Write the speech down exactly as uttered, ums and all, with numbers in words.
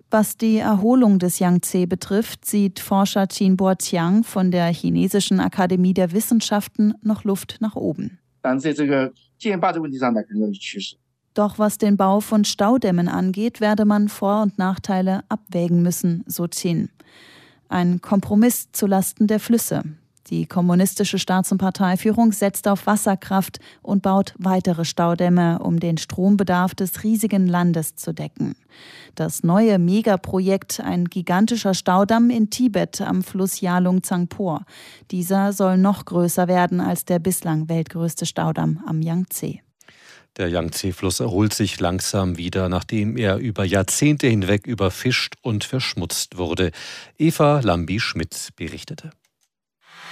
Was die Erholung des Yangtze betrifft, sieht Forscher Qin Bo-Tiang von der Chinesischen Akademie der Wissenschaften noch Luft nach oben. Doch was den Bau von Staudämmen angeht, werde man Vor- und Nachteile abwägen müssen, so Qin. Ein Kompromiss zulasten der Flüsse. Die kommunistische Staats- und Parteiführung setzt auf Wasserkraft und baut weitere Staudämme, um den Strombedarf des riesigen Landes zu decken. Das neue Megaprojekt, ein gigantischer Staudamm in Tibet am Fluss Yalung Tsangpo. Dieser soll noch größer werden als der bislang weltgrößte Staudamm am Yangtze. Der Yangtze-Fluss erholt sich langsam wieder, nachdem er über Jahrzehnte hinweg überfischt und verschmutzt wurde. Eva Lambi-Schmidt berichtete.